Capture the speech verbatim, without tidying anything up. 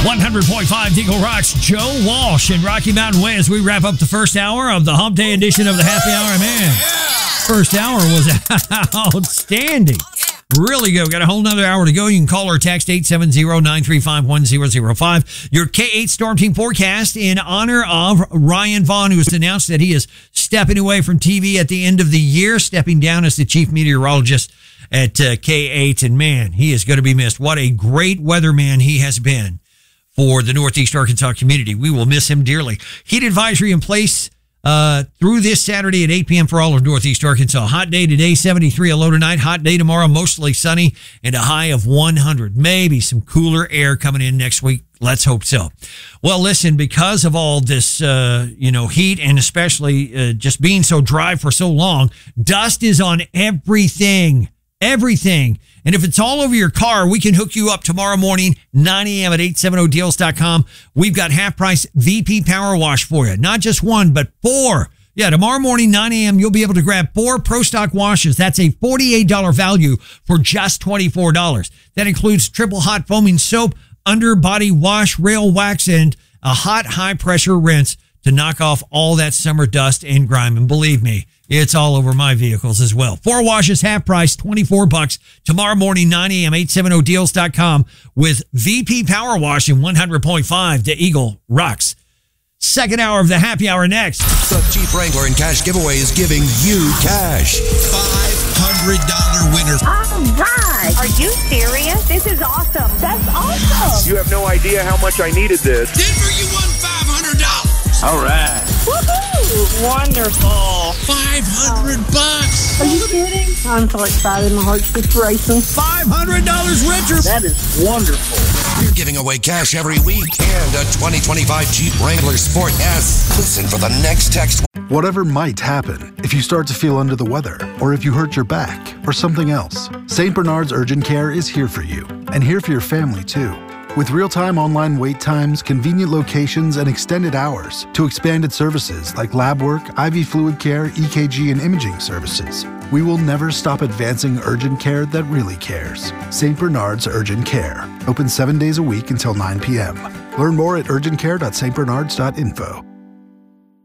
one hundred point five Eagle Rocks, Joe Walsh and Rocky Mountain Way as we wrap up the first hour of the Hump Day edition of the Happy Hour. Man, first hour was outstanding. Really good. Got a whole nother hour to go. You can call or text eight seven zero, nine three five, one zero zero five. Your K eight Storm Team forecast in honor of Ryan Vaughn, who has announced that he is stepping away from T V at the end of the year, stepping down as the chief meteorologist at uh, K eight. And man, he is going to be missed. What a great weatherman he has been for the Northeast Arkansas community. We will miss him dearly. Heat advisory in place Uh, through this Saturday at eight p.m. for all of Northeast Arkansas. Hot day today, seventy-three, a low tonight. Hot day tomorrow, mostly sunny, and a high of one hundred. Maybe some cooler air coming in next week. Let's hope so. Well, listen, because of all this, uh, you know, heat and especially uh, just being so dry for so long, dust is on everything. Everything. And if it's all over your car, we can hook you up tomorrow morning, nine a.m. at eight seventy deals dot com. We've got half price V P Power Wash for you. Not just one, but four. Yeah, tomorrow morning, nine a.m., you'll be able to grab four Pro Stock washes. That's a forty-eight dollars value for just twenty-four dollars. That includes triple hot foaming soap, underbody wash, rail wax, and a hot high-pressure rinse to knock off all that summer dust and grime. And believe me, it's all over my vehicles as well. Four washes, half price, twenty-four bucks. Tomorrow morning, nine a.m., eight seventy deals dot com with V P Power Wash in one hundred point five. The Eagle Rocks. Second hour of the happy hour next. The Jeep Wrangler and Cash giveaway is giving you cash. five hundred dollars winner. All right. Are you serious? This is awesome. That's awesome. You have no idea how much I needed this. Denver, you won five hundred dollars. All right. Woohoo! Wonderful. five hundred bucks. Are you kidding? I'm so excited. My heart's just racing. five hundred dollars richer. That is wonderful. We're giving away cash every week and a twenty twenty-five Jeep Wrangler Sport S. Listen for the next text. Whatever might happen, if you start to feel under the weather, or if you hurt your back, or something else, Saint Bernard's Urgent Care is here for you, and here for your family too. With real-time online wait times, convenient locations, and extended hours to expanded services like lab work, I V fluid care, E K G, and imaging services, we will never stop advancing urgent care that really cares. Saint Bernard's Urgent Care. Open seven days a week until nine p.m. Learn more at urgent care dot st bernards dot info.